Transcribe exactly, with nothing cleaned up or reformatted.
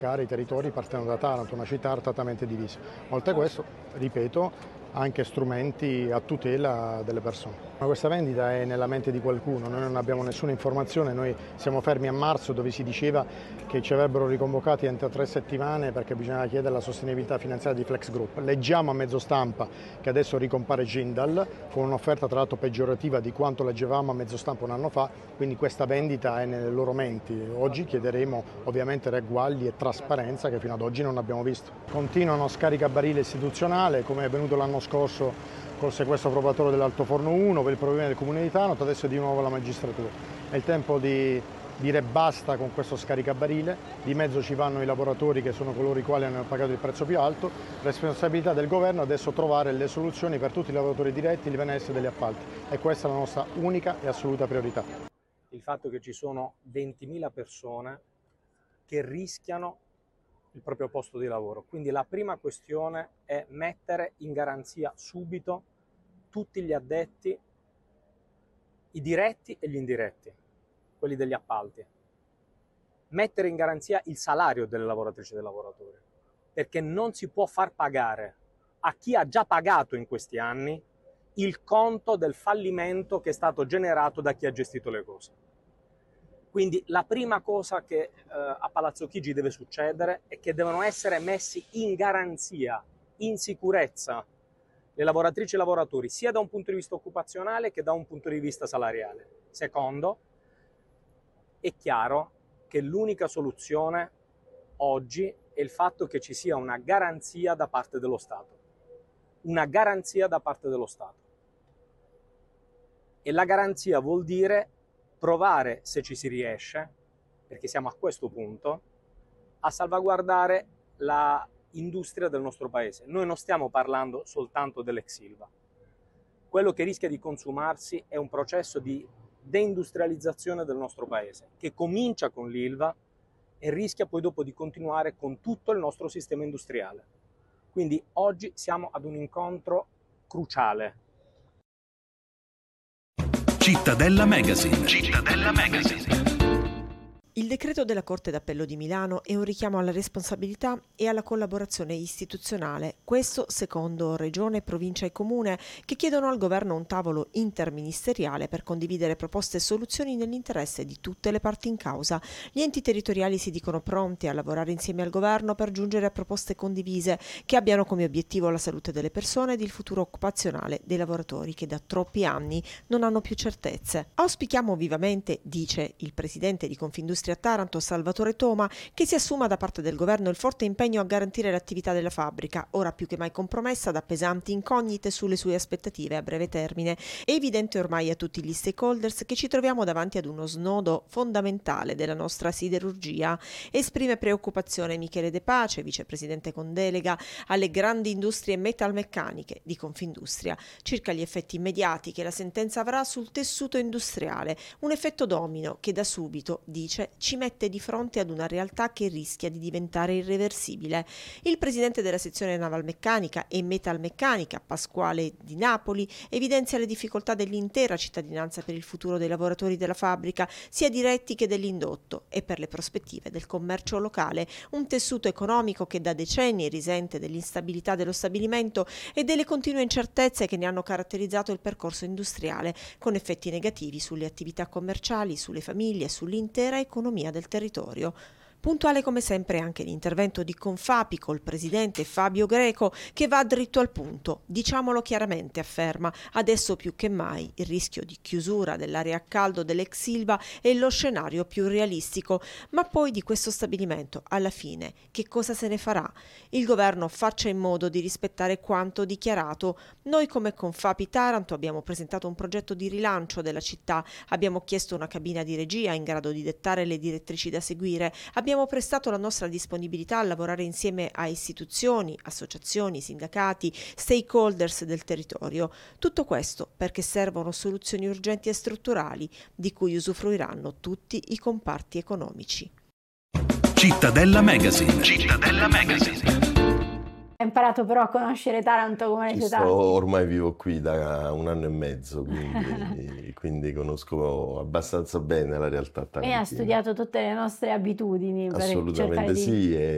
I territori partendo da Taranto, una città artatamente divisa. Oltre a questo, ripeto, anche strumenti a tutela delle persone. Ma questa vendita è nella mente di qualcuno, noi non abbiamo nessuna informazione, noi siamo fermi a marzo dove si diceva che ci avrebbero riconvocati entro tre settimane perché bisognava chiedere la sostenibilità finanziaria di Flex Group. Leggiamo a mezzo stampa che adesso ricompare Jindal con un'offerta tra l'altro peggiorativa di quanto leggevamo a mezzo stampa un anno fa, quindi questa vendita è nelle loro menti. Oggi chiederemo ovviamente ragguagli e trasparenza che fino ad oggi non abbiamo visto. Continuano scaricabarile istituzionale come è venuto l'anno scorso col sequestro probatorio dell'Altoforno uno per il problema del Comune di Taranto, adesso di nuovo la magistratura. È il tempo di dire basta con questo scaricabarile, di mezzo ci vanno i lavoratori che sono coloro i quali hanno pagato il prezzo più alto, responsabilità del governo adesso trovare le soluzioni per tutti i lavoratori diretti, il benessere degli appalti e questa è la nostra unica e assoluta priorità. Il fatto che ci sono ventimila persone che rischiano il proprio posto di lavoro, quindi la prima questione è mettere in garanzia subito tutti gli addetti, i diretti e gli indiretti, quelli degli appalti. Mettere in garanzia il salario delle lavoratrici e dei lavoratori, perché non si può far pagare a chi ha già pagato in questi anni il conto del fallimento che è stato generato da chi ha gestito le cose. Quindi la prima cosa che eh, a Palazzo Chigi deve succedere è che devono essere messi in garanzia, in sicurezza, le lavoratrici e i lavoratori, sia da un punto di vista occupazionale che da un punto di vista salariale. Secondo, è chiaro che l'unica soluzione oggi è il fatto che ci sia una garanzia da parte dello Stato. Una garanzia da parte dello Stato. E la garanzia vuol dire provare, se ci si riesce, perché siamo a questo punto, a salvaguardare la industria del nostro paese. Noi non stiamo parlando soltanto dell'ex Ilva. Quello che rischia di consumarsi è un processo di deindustrializzazione del nostro paese, che comincia con l'Ilva e rischia poi dopo di continuare con tutto il nostro sistema industriale. Quindi oggi siamo ad un incontro cruciale. Cittadella Magazine. Cittadella Magazine. Il decreto della Corte d'Appello di Milano è un richiamo alla responsabilità e alla collaborazione istituzionale, questo secondo Regione, Provincia e Comune, che chiedono al Governo un tavolo interministeriale per condividere proposte e soluzioni nell'interesse di tutte le parti in causa. Gli enti territoriali si dicono pronti a lavorare insieme al Governo per giungere a proposte condivise che abbiano come obiettivo la salute delle persone ed il futuro occupazionale dei lavoratori che da troppi anni non hanno più certezze. Auspichiamo vivamente, dice il presidente di Confindustria a Taranto, Salvatore Toma, che si assuma da parte del governo il forte impegno a garantire l'attività della fabbrica, ora più che mai compromessa da pesanti incognite sulle sue aspettative a breve termine. È evidente ormai a tutti gli stakeholders che ci troviamo davanti ad uno snodo fondamentale della nostra siderurgia. Esprime preoccupazione Michele De Pace, vicepresidente con delega alle grandi industrie metalmeccaniche di Confindustria, circa gli effetti immediati che la sentenza avrà sul tessuto industriale, un effetto domino che da subito, dice, ci mette di fronte ad una realtà che rischia di diventare irreversibile. Il presidente della sezione navalmeccanica e metalmeccanica, Pasquale Di Napoli, evidenzia le difficoltà dell'intera cittadinanza per il futuro dei lavoratori della fabbrica, sia diretti che dell'indotto, e per le prospettive del commercio locale, un tessuto economico che da decenni risente dell'instabilità dello stabilimento e delle continue incertezze che ne hanno caratterizzato il percorso industriale, con effetti negativi sulle attività commerciali, sulle famiglie e sull'intera economia del territorio. Puntuale come sempre anche l'intervento di Confapi col presidente Fabio Greco, che va dritto al punto. Diciamolo chiaramente, afferma, adesso più che mai il rischio di chiusura dell'area a caldo dell'ex Ilva è lo scenario più realistico. Ma poi di questo stabilimento, alla fine, che cosa se ne farà? Il governo faccia in modo di rispettare quanto dichiarato. Noi come Confapi Taranto abbiamo presentato un progetto di rilancio della città, abbiamo chiesto una cabina di regia in grado di dettare le direttrici da seguire, abbiamo Abbiamo prestato la nostra disponibilità a lavorare insieme a istituzioni, associazioni, sindacati, stakeholders del territorio. Tutto questo perché servono soluzioni urgenti e strutturali di cui usufruiranno tutti i comparti economici. Cittadella Magazine. Cittadella Magazine. Hai imparato però a conoscere Taranto come Ci città? sto, ormai vivo qui da un anno e mezzo, quindi, quindi conosco abbastanza bene la realtà E ha tarantina. studiato tutte le nostre abitudini per cercare Assolutamente di... sì. E